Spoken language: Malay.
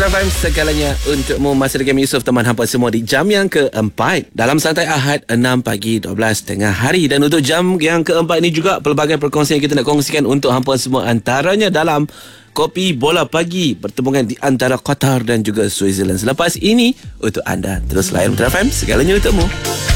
Metro FM segalanya untukmu. Masih dengan Yusof, teman hampa semua di jam yang keempat dalam Santai Ahad 6 pagi 12 tengah hari. Dan untuk jam yang keempat ini juga pelbagai perkongsian kita nak kongsikan untuk hampa semua, antaranya dalam Kopi Bola Pagi, pertemuan di antara Qatar dan juga Switzerland. Selepas ini untuk anda terus layan Metro FM segalanya untukmu.